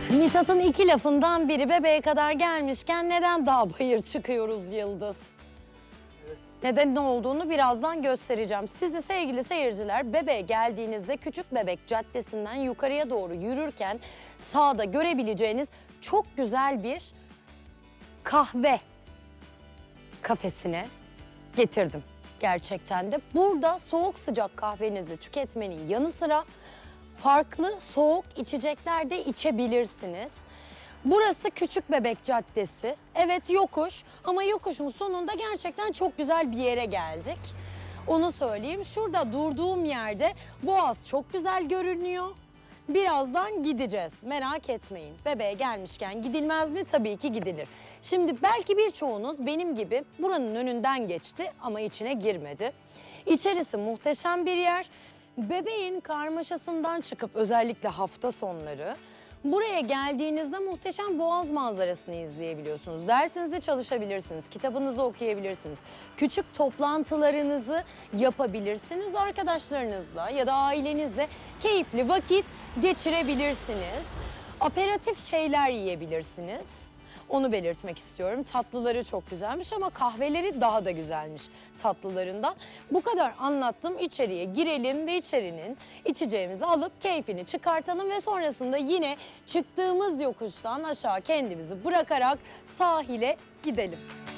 Mithat'ın iki lafından biri bebeğe kadar gelmişken neden dağ bayır çıkıyoruz Yıldız? Neden ne olduğunu birazdan göstereceğim. Sizi sevgili seyirciler, bebeğe geldiğinizde Küçükbebek Caddesi'nden yukarıya doğru yürürken sağda görebileceğiniz çok güzel bir kahve kafesine getirdim gerçekten de. Burada soğuk sıcak kahvenizi tüketmenin yanı sıra farklı soğuk içecekler de içebilirsiniz. Burası Küçükbebek Caddesi. Evet, yokuş ama yokuşun sonunda gerçekten çok güzel bir yere geldik. Onu söyleyeyim. Şurada durduğum yerde Boğaz çok güzel görünüyor. Birazdan gideceğiz. Merak etmeyin. Bebeğe gelmişken gidilmez mi? Tabii ki gidilir. Şimdi belki birçoğunuz benim gibi buranın önünden geçti ama içine girmedi. İçerisi muhteşem bir yer. Bebeğin karmaşasından çıkıp özellikle hafta sonları buraya geldiğinizde muhteşem Boğaz manzarasını izleyebiliyorsunuz. Dersinizi çalışabilirsiniz, kitabınızı okuyabilirsiniz. Küçük toplantılarınızı yapabilirsiniz. Arkadaşlarınızla ya da ailenizle keyifli vakit geçirebilirsiniz. Aperatif şeyler yiyebilirsiniz. Onu belirtmek istiyorum. Tatlıları çok güzelmiş ama kahveleri daha da güzelmiş tatlılarından. Bu kadar anlattım. İçeriye girelim ve içerinin içeceğimizi alıp keyfini çıkartalım ve sonrasında yine çıktığımız yokuştan aşağı kendimizi bırakarak sahile gidelim.